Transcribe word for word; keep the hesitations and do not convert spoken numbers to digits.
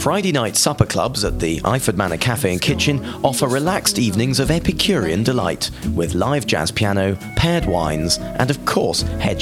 Friday night supper clubs at the Iford Manor Cafe and Kitchen offer relaxed evenings of Epicurean delight, with live jazz piano, paired wines, and of course head